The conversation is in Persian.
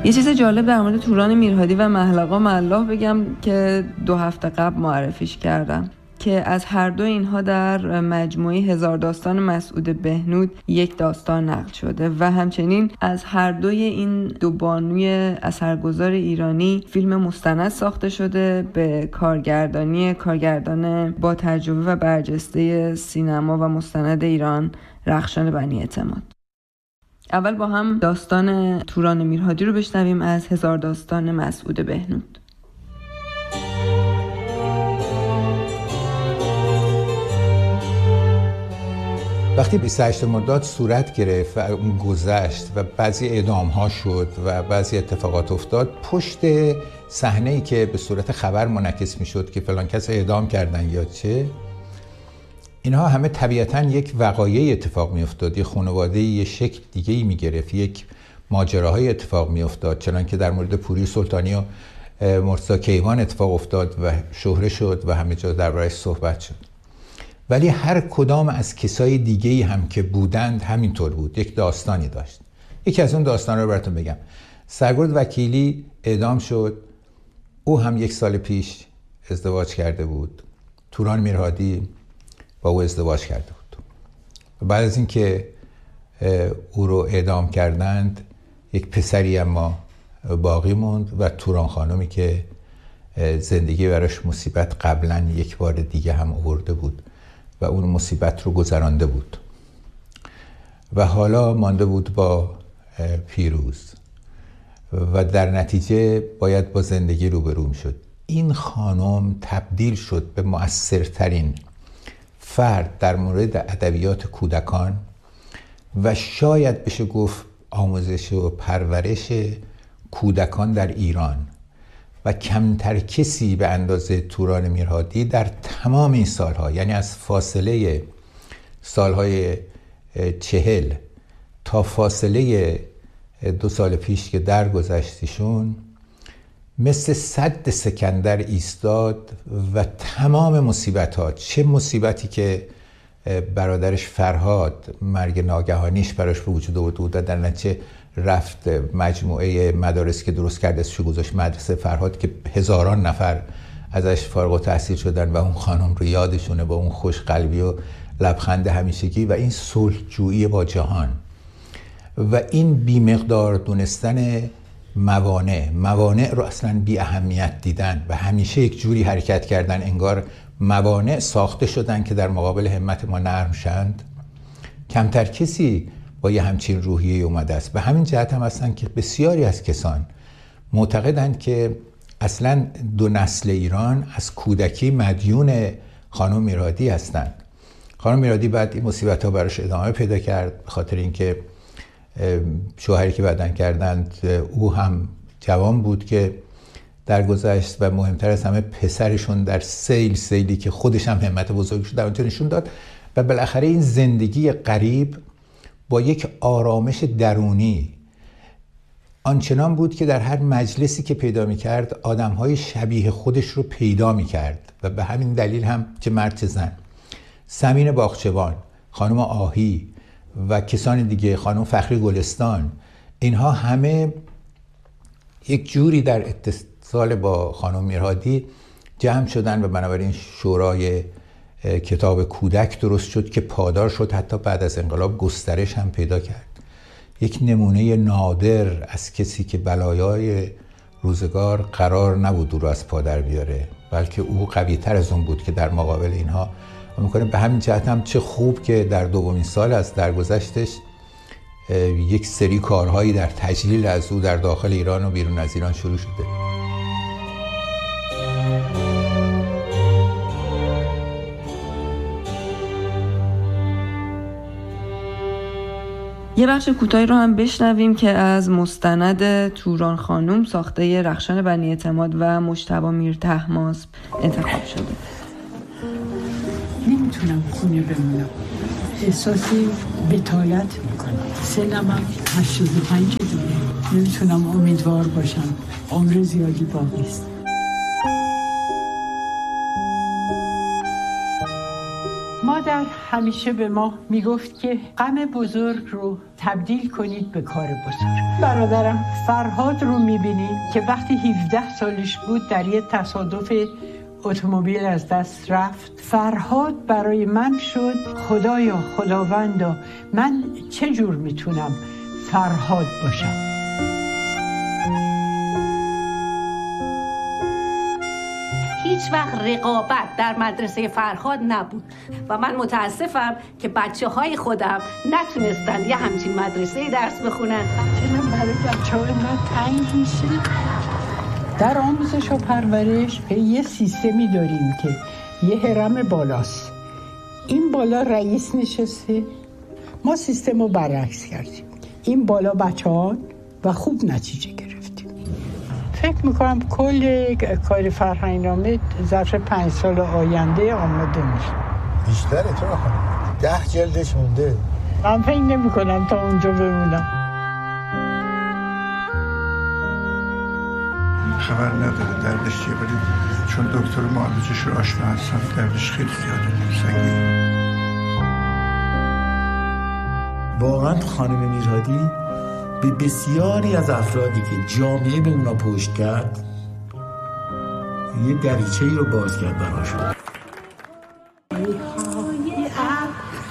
یه چیز جالب در مورد توران میرهادی و محلقا ملاح بگم که 2 هفته قبل معرفیش کردم که از هر دو اینها در مجموعه 1000 داستان مسعود بهنود یک داستان نقل شده و همچنین از هر دوی این دو بانوی اثرگذار ایرانی فیلم مستند ساخته شده به کارگردان با تجربه و برجسته سینما و مستند ایران، رخشان بنی اعتماد. اول با هم داستان توران میرهادی رو بشنویم از 1000 داستان مسعود بهنود. وقتی 28 مرداد صورت گرفت و اون گذشت و بعضی اعدام‌ها شد و بعضی اتفاقات افتاد، پشت صحنه‌ای که به صورت خبر منعکس می‌شد که فلان کس اعدام کردن یا چه، اینها همه طبیعتاً یک وقایعی اتفاق می‌افتاد، یه خانواده یه شکل دیگه‌ای می‌گرفت، یک ماجراهای اتفاق می‌افتاد، چنانکه در مورد پوری سلطانی و مرتضی کیوان اتفاق افتاد و شهره شد و همه جا درباره‌اش صحبت شد. ولی هر کدام از کسای دیگه‌ای هم که بودند همینطور بود، یک داستانی داشت. یکی از اون داستان رو براتون بگم. سرگرد وکیلی اعدام شد. او هم 1 سال پیش ازدواج کرده بود. توران میرهادی با او ازدواج کرده بود. و بعد از اینکه او رو اعدام کردند، یک پسری اما باقی موند و توران خانمی که زندگی براش مصیبت قبلا یک بار دیگه هم آورده بود و اون مصیبت رو گذرانده بود و حالا مانده بود با پیروز و در نتیجه باید با زندگی روبرو میشد. این خانم تبدیل شد به مؤثرترین فرد در مورد ادبیات کودکان و شاید بشه گفت آموزش و پرورش کودکان در ایران و کمتر کسی به اندازه توران میرهادی در تمام این سالها، یعنی از فاصله سالهای 40 تا فاصله 2 سال پیش که درگذشتیشون، مثل سد سکندر ایستاد و تمام مصیبت‌ها، چه مصیبتی که برادرش فرهاد مرگ ناگهانیش براش به وجود آورده بود، در نتیجه رفت مجموعه مدارس که درست کرده اسمش گذاشت مدرسه فرهاد که هزاران نفر ازش فارغ التحصیل شدن و اون خانم رو یادشونه با اون خوش قلبی و لبخند همیشگی و این صلح‌جویی با جهان و این بی‌مقدار دونستن موانع رو اصلا بی اهمیت دیدن و همیشه یک جوری حرکت کردن انگار موانع ساخته شدن که در مقابل همت ما نرم شند. کمتر کسی با یه همچین روحیه اومده است. به همین جهت هم هستن که بسیاری از کسان معتقدند که اصلا 2 نسل ایران از کودکی مدیون خانم میرهادی هستند. خانم میرهادی بعد این مصیبت‌ها براش ادامه پیدا کرد، به خاطر اینکه شوهری که بعدن کردند او هم جوان بود که درگذشت و مهمتر از همه پسرشون در سیلی که خودش هم همت بزرگش در اونجا نشون داد و بالاخره این زندگی غریب با یک آرامش درونی آنچنان بود که در هر مجلسی که پیدا می‌کرد آدم‌های شبیه خودش رو پیدا می‌کرد و به همین دلیل هم چه مرد چه زن، سمین باغچبان، خانم آهی و کسان دیگه، خانم فخری گلستان، اینها همه یک جوری در اتصال با خانم میرهادی جمع شدن و بنابراین شورای کتاب کودک درست شد که پادار شد، حتی بعد از انقلاب گسترش هم پیدا کرد. یک نمونه نادر از کسی که بلایای روزگار قرار نبود او رو از پادر بیاره، بلکه او قوی‌تر از اون بود که در مقابل اینها میکنه. به همین جهت هم چه خوب که در 2مین سال از درگذشتش یک سری کارهایی در تجلیل از او در داخل ایران و بیرون از ایران شروع شده. یه بخش کوتاهی رو هم بشنویم که از مستند توران خانم ساخته رخشان بنی اعتماد و مجتبی میر طهماسب انتخاب شده. نمیتونم خونه بمونم، احساسی بتالت میکنم. سنم هم 85 دیگه، نمیتونم امیدوار باشم، عمر زیادی باقی است. ما در همیشه به ما میگفت که غم بزرگ رو تبدیل کنید به کار بزرگ. برادرم فرهاد رو میبینید که وقتی 17 سالش بود در یه تصادف اتومبیل از دست رفت. فرهاد برای من شد خدایا، خداوندا، من چه جور میتونم فرهاد باشم. هیچ وقت رقابت در مدرسه فرهاد نبود و من متاسفم که بچه‌های خودم نتونستن یه همچین مدرسه درس بخونن. من برای بچه‌های من تنگ میشه. در آموزش و پرورش یه سیستمی داریم که یه هرم بالاست، این بالا رئیس نشسته. ما سیستم رو برعکس کردیم، این بالا بچه‌ها و خوب نتیجه گرفتیم. فکر میکنم کل کار فرهنگنامه ظرف 5 سال آینده آماده میشه. بیشتره تو خانم، 10 جلدش مونده. من فکر نمیکنم تا اونجا بمونم. خبر نداره دردش چیه، ولی چون دکتر معالجش رو آشنا هستم دردش خیلی زیاده، سنگینه. واقعا خانم میرهادی به بسیاری از افرادی که جامعه به اونا پشت کرد یه دریچه‌ای رو باز کرد براشون.